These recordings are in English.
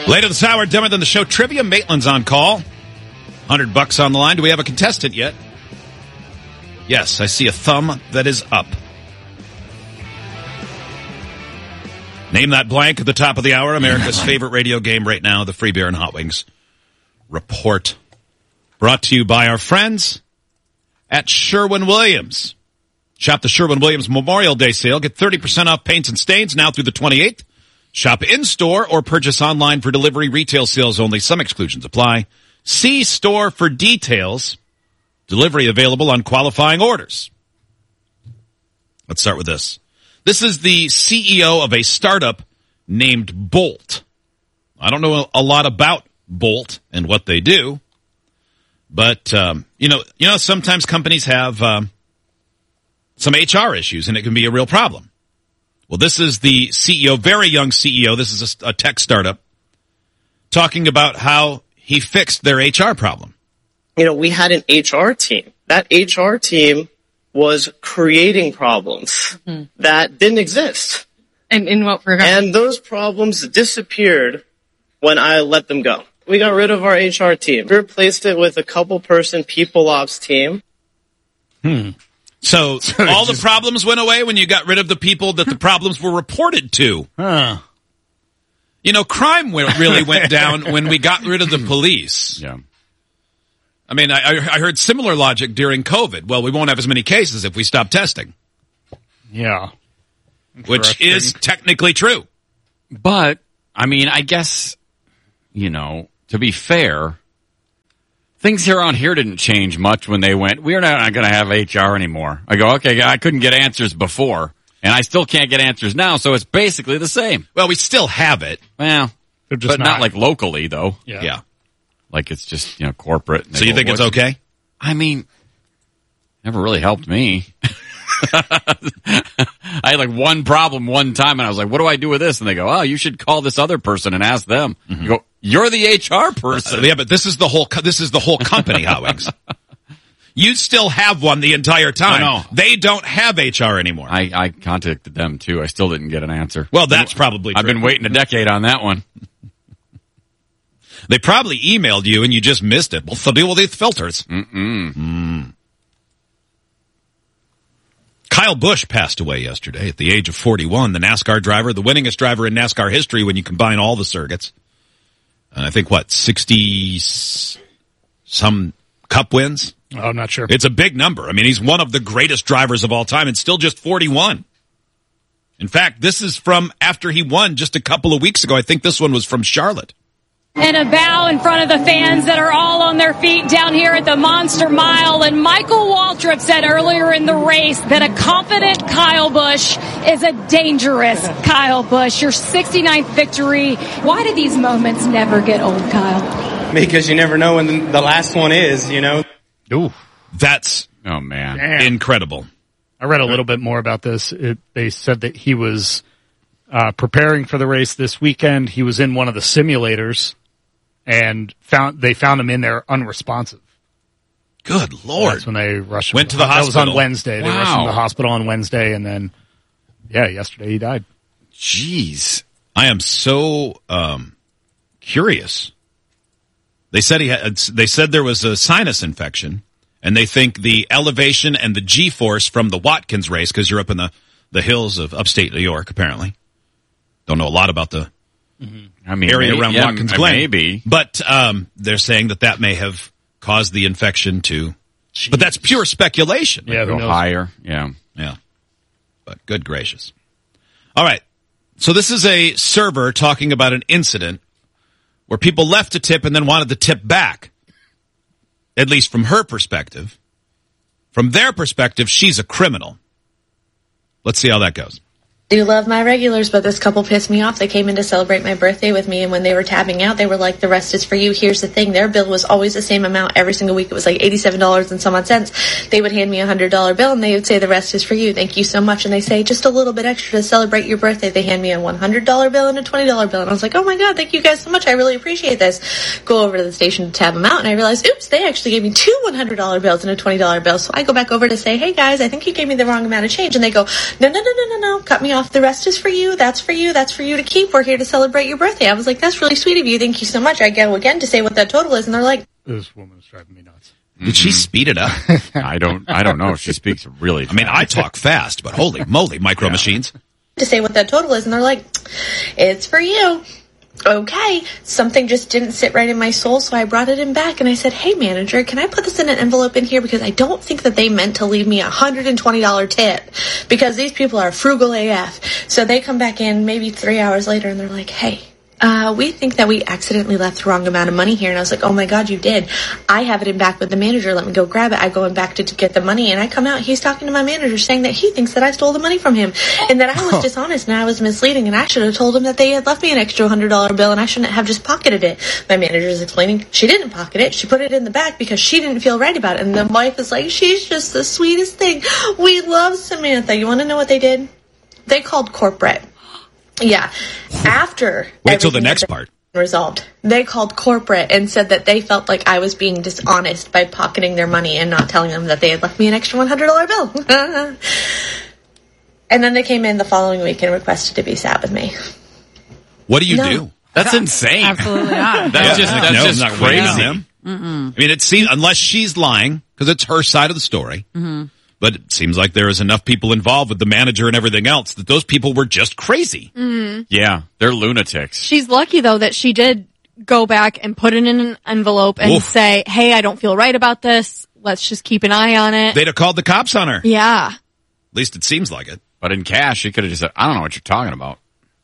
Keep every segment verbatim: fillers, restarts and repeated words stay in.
Later this hour, Dumber Than the Show trivia. Maitland's on call. Hundred bucks on the line. Do we have a contestant yet? Yes, I see a thumb that is up. Name that blank at the top of the hour. America's favorite radio game right now, the Free Beer and Hot Wings Report. Brought to you by our friends at Sherwin-Williams. Shop the Sherwin-Williams Memorial Day sale. Get thirty percent off paints and stains now through the twenty-eighth. Shop in-store or purchase online for delivery. Retail sales only. Some exclusions apply. See store for details. Delivery available on qualifying orders. Let's start with this. This is the C E O of a startup named Bolt. I don't know a lot about Bolt and what they do, but um, you know, you know, sometimes companies have um, some H R issues, and it can be a real problem. Well, this is the C E O, very young C E O. This is a, a tech startup talking about how he fixed their H R problem. You know, we had an H R team. That H R team was creating problems mm-hmm. that didn't exist. And in what regard? And those problems disappeared when I let them go. We got rid of our H R team. We replaced it with a couple-person people ops team. Hmm. So, so all just... the problems went away when you got rid of the people that the problems were reported to. Huh. You know, crime really went down when we got rid of the police. Yeah. I mean, I, I heard similar logic during COVID. Well, we won't have as many cases if we stop testing. Yeah. Which is technically true. But, I mean, I guess, you know, to be fair, things around here didn't change much when they went, we're not going to have H R anymore. I go, okay, I couldn't get answers before, and I still can't get answers now, so it's basically the same. Well, we still have it. Well, but not, not like locally, though. Yeah. yeah. Like it's just, you know, corporate. So you think it's okay? I mean, never really helped me. I had like one problem one time, and I was like, what do I do with this? And they go, oh, you should call this other person and ask them. Mm-hmm. You go, you're the H R person. Uh, yeah, but this is the whole, this is the whole company, Howings. You still have one the entire time. I know. They don't have H R anymore. I, I contacted them, too. I still didn't get an answer. Well, that's probably true. I've been waiting a decade on that one. They probably emailed you and you just missed it. What's the deal with these filters? Mm-mm. Mm. Kyle Busch passed away yesterday at the age of forty-one, the NASCAR driver, the winningest driver in NASCAR history when you combine all the circuits. And I think, what, sixty some Cup wins? Oh, I'm not sure. It's a big number. I mean, he's one of the greatest drivers of all time and still just forty-one. In fact, this is from after he won just a couple of weeks ago. I think this one was from Charlotte. And a bow in front of the fans that are all on their feet down here at the Monster Mile. And Michael Waltrip said earlier in the race that a confident Kyle Busch is a dangerous Kyle Busch. Your sixty-ninth victory. Why do these moments never get old, Kyle? Because you never know when the last one is, you know. Ooh, that's oh man, Damn. incredible. I read a little bit more about this. It, they said that he was uh, preparing for the race this weekend. He was in one of the simulators. And found they found him in there unresponsive. Good Lord. That's when they rushed him. Went to the hospital. That was on Wednesday. They wow. rushed him to the hospital on Wednesday, and then, yeah, yesterday he died. Jeez. I am so um, curious. They said he had, they said there was a sinus infection, and they think the elevation and the G-force from the Watkins race, because you're up in the, the hills of upstate New York, apparently. Don't know a lot about the Mm-hmm. I mean, area maybe, around yeah, Watkins Glen. Maybe. But um, they're saying that that may have caused the infection to... Jeez. But that's pure speculation. Yeah, go higher. Yeah. Yeah. But good gracious. All right. So this is a server talking about an incident where people left a tip and then wanted the tip back. At least from her perspective. From their perspective, she's a criminal. Let's see how that goes. I do love my regulars, but this couple pissed me off. They came in to celebrate my birthday with me, and when they were tabbing out, they were like, the rest is for you. Here's the thing. Their bill was always the same amount every single week. It was like eighty-seven dollars and some odd cents. They would hand me a one hundred dollars bill, and they would say, the rest is for you. Thank you so much. And they say, just a little bit extra to celebrate your birthday. They hand me a one hundred dollars bill and a twenty dollars bill. And I was like, oh my God, thank you guys so much. I really appreciate this. Go over to the station to tab them out, and I realized, oops, they actually gave me two one hundred dollars bills and a twenty dollars bill. So I go back over to say, hey guys, I think you gave me the wrong amount of change. And they go, no, no, no, no, no, no. Cut me off. The rest is for you. That's for you. That's for you to keep. We're here to celebrate your birthday. I was like, that's really sweet of you. Thank you so much. I go again to say what that total is, and they're like, this woman is driving me nuts. Did mm-hmm. she speed it up? I don't, I don't know if she speaks really fast. I mean, I talk fast, but holy moly, Micro yeah. Machines. To say what that total is, and they're like, it's for you. Okay, something just didn't sit right in my soul, so I brought it in back, and I said, hey, manager, can I put this in an envelope in here, because I don't think that they meant to leave me a one hundred twenty dollars tip, because these people are frugal A F. So they come back in maybe three hours later, and they're like, hey, uh, we think that we accidentally left the wrong amount of money here. And I was like, oh my God, you did. I have it in back with the manager. Let me go grab it. I go in back to, to get the money, and I come out. He's talking to my manager saying that he thinks that I stole the money from him and that I was dishonest and I was misleading, and I should have told him that they had left me an extra one hundred dollars bill and I shouldn't have just pocketed it. My manager is explaining she didn't pocket it. She put it in the back because she didn't feel right about it. And the wife is like, she's just the sweetest thing. We love Samantha. You want to know what they did? They called corporate. Yeah. After. Wait till the next part. Resolved. They called corporate and said that they felt like I was being dishonest by pocketing their money and not telling them that they had left me an extra one hundred dollars bill. And then they came in the following week and requested to be sat with me. What do you no. do? That's insane. Absolutely not. That's yeah, just, like, that's no, just I'm not crazy. Them. I mean, it seems, unless she's lying, because it's her side of the story. Mm-hmm. But it seems like there is enough people involved with the manager and everything else that those people were just crazy. Mm-hmm. Yeah, they're lunatics. She's lucky, though, that she did go back and put it in an envelope and Oof. say, hey, I don't feel right about this. Let's just keep an eye on it. They'd have called the cops on her. Yeah. At least it seems like it. But in cash, she could have just said, I don't know what you're talking about.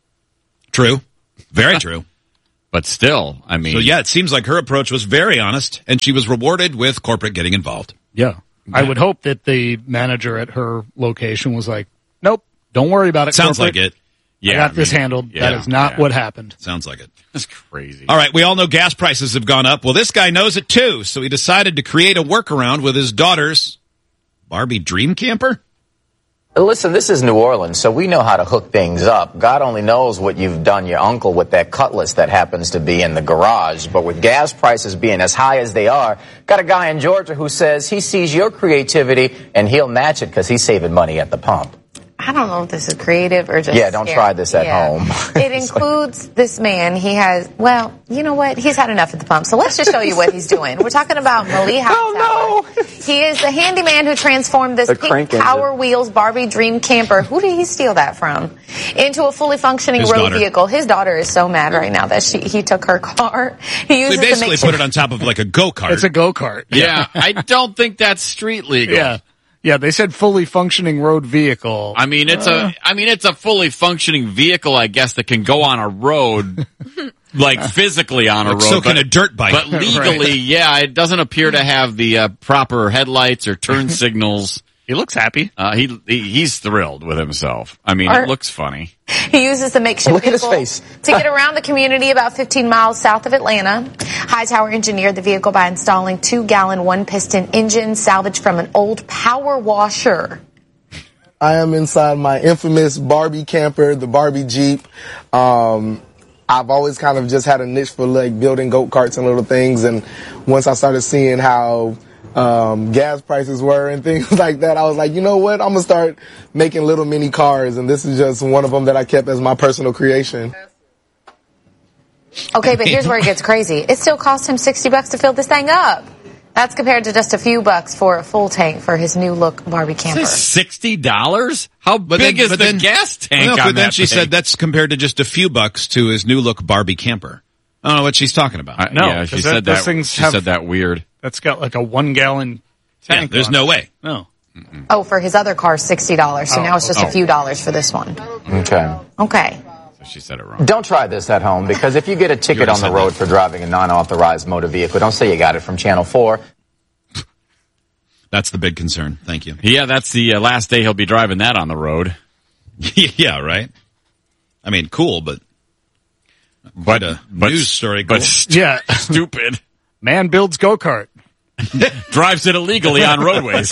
True. Very true. But still, I mean. So, yeah, it seems like her approach was very honest, and she was rewarded with corporate getting involved. Yeah. I would hope that the manager at her location was like, nope, don't worry about it. Sounds corporate. like it. Yeah, I got I mean, this handled. Yeah, that is not yeah. what happened. Sounds like it. That's crazy. All right, we all know gas prices have gone up. Well, this guy knows it too, so he decided to create a workaround with his daughter's Barbie dream camper. Listen, this is New Orleans, so we know how to hook things up. God only knows what you've done your uncle with that cutlass that happens to be in the garage. But with gas prices being as high as they are, got a guy in Georgia who says he sees your creativity and he'll match it because he's saving money at the pump. I don't know if this is creative or just Yeah, don't scary. try this at yeah. home. It includes this man. He has, well, you know what? He's had enough at the pump. So let's just show you what he's doing. We're talking about Mali Oh, no. He is the handyman who transformed this The pink crank Power engine. Wheels Barbie dream camper. Who did he steal that from? Into a fully functioning His road daughter. vehicle. His daughter is so mad right now that she he took her car. He So uses he basically the put it on top of like a go-kart. It's a go-kart. Yeah, I don't think that's street legal. Yeah. Yeah, they said fully functioning road vehicle. I mean, it's Uh. a, I mean, it's a fully functioning vehicle, I guess, that can go on a road, like physically on a Like, road. so but, can a dirt bike. But legally, Right. yeah, it doesn't appear to have the uh, proper headlights or turn signals. He looks happy. Uh, he, he he's thrilled with himself. I mean, Or- it looks funny. He uses the makeshift Look at his vehicle face. to get around the community about fifteen miles south of Atlanta. Hightower engineered the vehicle by installing two-gallon one-piston engines salvaged from an old power washer. I am inside my infamous Barbie camper, the Barbie Jeep. Um, I've always kind of just had a niche for like building go-karts and little things. And once I started seeing how um, gas prices were and things like that, I was like, you know what? I'm going to start making little mini cars. And this is just one of them that I kept as my personal creation. Okay, but here's where it gets crazy. It still cost him sixty bucks to fill this thing up. That's compared to just a few bucks for a full tank for his new look Barbie camper. Sixty dollars? How But big then- is but the then- gas tank? No, on but then that she thing? said that's compared to just a few bucks to his new look Barbie camper. I don't know what she's talking about. Uh, No, yeah, she 'cause said that- that. those things She have- said that weird. That's got like a one gallon Yeah, tank. there's on no it. way. No. Oh, for his other car, sixty dollars. So Oh, now it's just oh. a few dollars for this one. Okay. Okay. So she said it wrong. Don't try this at home because if you get a ticket already on the said road that. for driving a non-authorized motor vehicle, don't say you got it from Channel four. That's the big concern. Thank you. Yeah, that's the uh, last day he'll be driving that on the road. Yeah, right? I mean, cool, but But a but, news story. but Cool. st- Yeah. stupid. Man builds go-kart. Drives it illegally on roadways.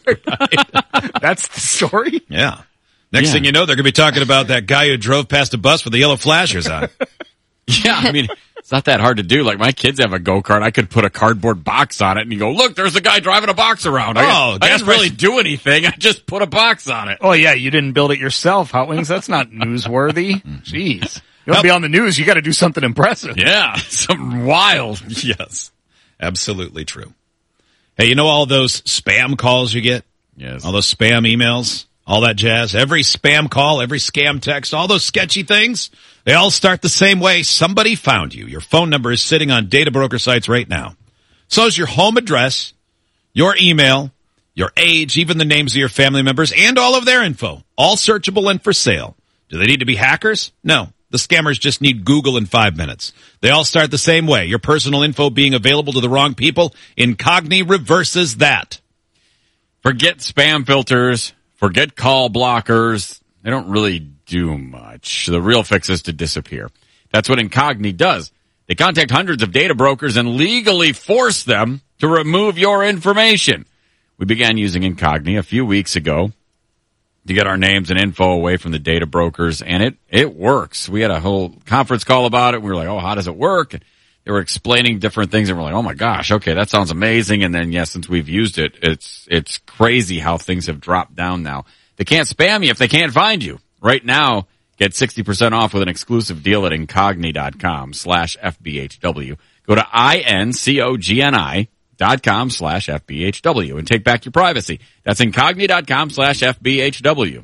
That's the story? Yeah. Next Yeah. thing you know, they're going to be talking about that guy who drove past a bus with the yellow flashers on. Yeah, I mean, It's not that hard to do. Like, my kids have a go-kart. I could put a cardboard box on it and you go, look, there's a guy driving a box around. I, Oh, I gas didn't really price- do anything. I just put a box on it. Oh, yeah, you didn't build it yourself, Hot Wings. That's not newsworthy. Jeez. You want to be on the news, you got to do something impressive. Yeah, something wild. Yes, absolutely true. Hey, you know all those spam calls you get? Yes. All those spam emails, all that jazz, every spam call, every scam text, all those sketchy things, they all start the same way. Somebody found you. Your phone number is sitting on data broker sites right now. So is your home address, your email, your age, even the names of your family members, and all of their info. All searchable and for sale. Do they need to be hackers? No. The scammers just need Google in five minutes. They all start the same way. Your personal info being available to the wrong people. Incogni reverses that. Forget spam filters. Forget call blockers. They don't really do much. The real fix is to disappear. That's what Incogni does. They contact hundreds of data brokers and legally force them to remove your information. We began using Incogni a few weeks ago to get our names and info away from the data brokers, and it, it works. We had a whole conference call about it. We were like, oh, how does it work? And they were explaining different things, and we're like, oh my gosh, okay, that sounds amazing. And then, yes, since we've used it, it's, it's crazy how things have dropped down now. They can't spam you if they can't find you. Right now, get sixty percent off with an exclusive deal at incogni.com slash FBHW. Go to I-N-C-O-G-N-I dot com slash FBHW and take back your privacy. That's incogni.com slash FBHW.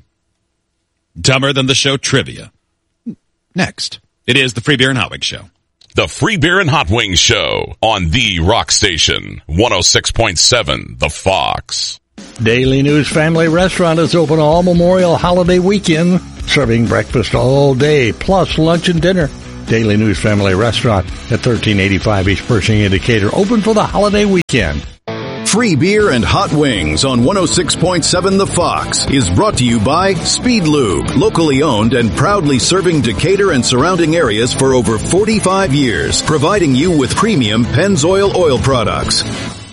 Dumber than the show trivia. Next. It is the Free Beer and Hot Wings Show. The Free Beer and Hot Wings Show on the Rock Station, one oh six point seven, The Fox. Daily News Family Restaurant is open all Memorial Holiday Weekend, serving breakfast all day, plus lunch and dinner. Daily News Family Restaurant at thirteen eighty-five East Pershing in Decatur, open for the holiday weekend. Free Beer and Hot Wings on one oh six point seven The Fox is brought to you by Speed Lube, locally owned and proudly serving Decatur and surrounding areas for over forty-five years, providing you with premium Pennzoil oil products.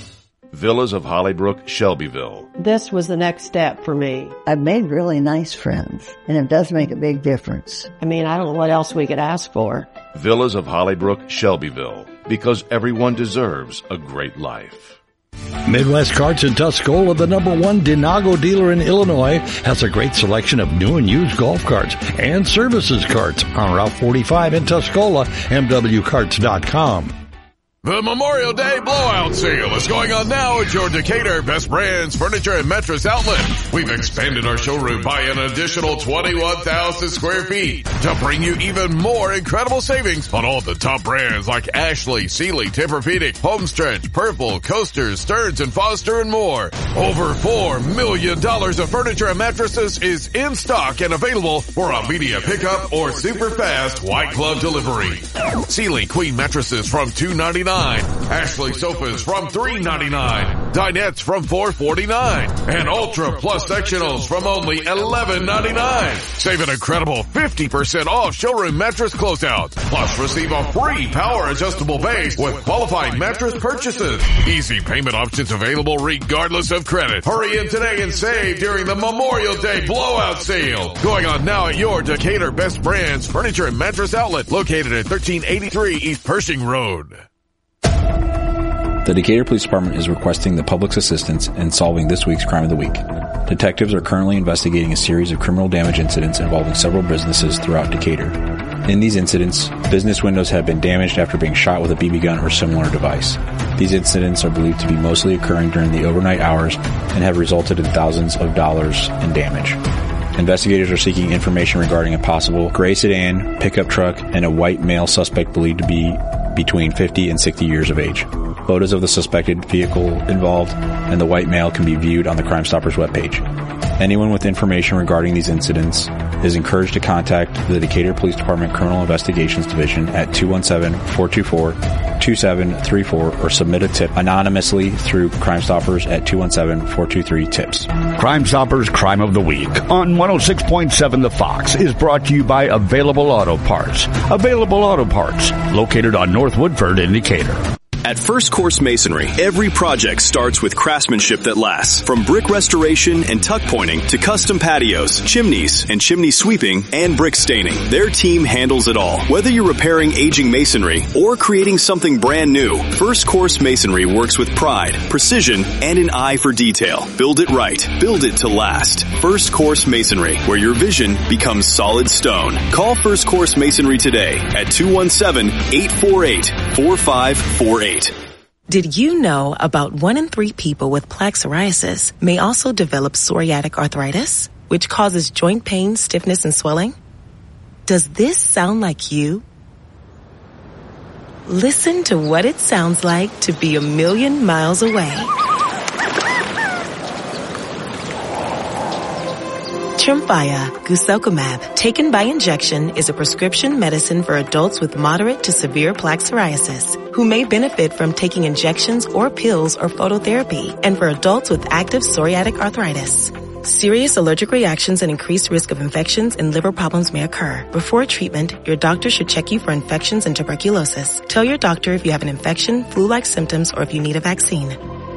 Villas of Hollybrook, Shelbyville. This was the next step for me. I've made really nice friends, and it does make a big difference. I mean, I don't know what else we could ask for. Villas of Hollybrook, Shelbyville. Because everyone deserves a great life. Midwest Carts in Tuscola, the number one Denago dealer in Illinois, has a great selection of new and used golf carts and services carts on Route forty-five in Tuscola, M W carts dot com. The Memorial Day blowout sale is going on now at your Decatur Best Brands Furniture and Mattress Outlet. We've expanded our showroom by an additional twenty-one thousand square feet to bring you even more incredible savings on all the top brands like Ashley, Sealy, Tempur-Pedic, Homestretch, Purple, Coasters, Stearns and Foster, and more. Over four million dollars of furniture and mattresses is in stock and available for immediate pickup or super fast white glove delivery. Sealy Queen mattresses from two ninety-nine. Ashley sofas from three ninety-nine. Dinettes from four forty-nine. And Ultra Plus sectionals from only eleven ninety-nine. Save an incredible fifty percent off showroom mattress closeouts. Plus receive a free power adjustable base with qualifying mattress purchases. Easy payment options available regardless of credit. Hurry in today and save during the Memorial Day blowout sale. Going on now at your Decatur Best Brands Furniture and Mattress Outlet located at thirteen eighty-three East Pershing Road. The Decatur Police Department is requesting the public's assistance in solving this week's Crime of the Week. Detectives are currently investigating a series of criminal damage incidents involving several businesses throughout Decatur. In these incidents, business windows have been damaged after being shot with a B B gun or similar device. These incidents are believed to be mostly occurring during the overnight hours and have resulted in thousands of dollars in damage. Investigators are seeking information regarding a possible gray sedan, pickup truck, and a white male suspect believed to be between fifty and sixty years of age. Photos of the suspected vehicle involved and the white male can be viewed on the Crime Stoppers webpage. Anyone with information regarding these incidents is encouraged to contact the Decatur Police Department Criminal Investigations Division at two one seven, four two four, two seven three four or submit a tip anonymously through Crime Stoppers at two one seven, four two three, TIPS. Crime Stoppers Crime of the Week on one oh six point seven The Fox is brought to you by Available Auto Parts. Available Auto Parts, located on North Woodford in Decatur. At First Course Masonry, every project starts with craftsmanship that lasts. From brick restoration and tuck pointing to custom patios, chimneys, and chimney sweeping and brick staining, their team handles it all. Whether you're repairing aging masonry or creating something brand new, First Course Masonry works with pride, precision, and an eye for detail. Build it right. Build it to last. First Course Masonry, where your vision becomes solid stone. Call First Course Masonry today at two one seven, eight four eight, four five four eight. Did you know about one in three people with plaque psoriasis may also develop psoriatic arthritis, which causes joint pain, stiffness, and swelling? Does this sound like you? Listen to what it sounds like to be a million miles away. Tremfya guselkumab, taken by injection, is a prescription medicine for adults with moderate to severe plaque psoriasis who may benefit from taking injections or pills or phototherapy, and for adults with active psoriatic arthritis. Serious allergic reactions and increased risk of infections and liver problems may occur. Before treatment, your doctor should check you for infections and tuberculosis. Tell your doctor if you have an infection, flu-like symptoms, or if you need a vaccine.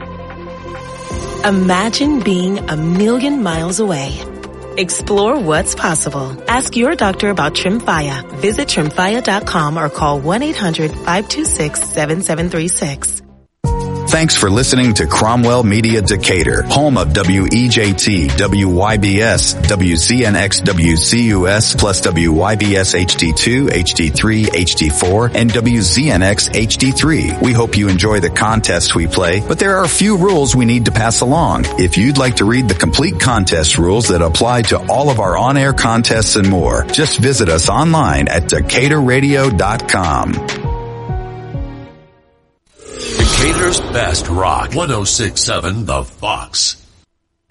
Imagine being a million miles away. Explore what's possible. Ask your doctor about Tremfya. Visit Tremfya dot com or call one eight hundred, five two six, seven seven three six. Thanks for listening to Cromwell Media Decatur, home of W E J T, W Y B S, W Z N X, W C U S, plus W Y B S H D two, H D three, H D four, and W Z N X H D three. We hope you enjoy the contests we play, but there are a few rules we need to pass along. If you'd like to read the complete contest rules that apply to all of our on-air contests and more, just visit us online at Decatur Radio dot com. Decatur's best rock. one oh six point seven The Fox.